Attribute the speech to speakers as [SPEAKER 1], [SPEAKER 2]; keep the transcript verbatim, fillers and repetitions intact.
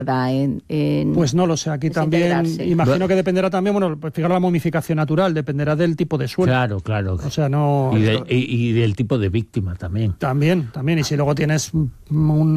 [SPEAKER 1] En, en
[SPEAKER 2] pues no lo sé, aquí también imagino que dependerá también, bueno, pues fijar la momificación natural, dependerá del tipo de suelo.
[SPEAKER 3] Claro, claro.
[SPEAKER 2] O sea, no...
[SPEAKER 3] Y, de, y, y del tipo de víctima también.
[SPEAKER 2] También, también, y si luego tienes un